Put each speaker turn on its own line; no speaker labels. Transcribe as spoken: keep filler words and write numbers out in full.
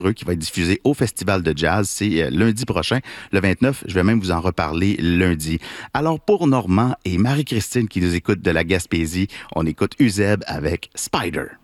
qui va être diffusé au Festival de Jazz. C'est lundi prochain, le vingt-neuf. Je vais même vous en reparler lundi. Alors, pour Normand et Marie-Christine qui nous écoutent de la Gaspésie, on écoute Uzeb avec Spider.